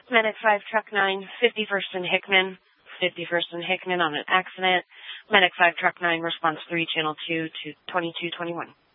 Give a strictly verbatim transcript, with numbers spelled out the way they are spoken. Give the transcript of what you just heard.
Medic five, Truck nine, fifty-first and Hickman. fifty-first and Hickman on an accident. Medic five, Truck nine, response three, Channel two to twenty-two twenty-one.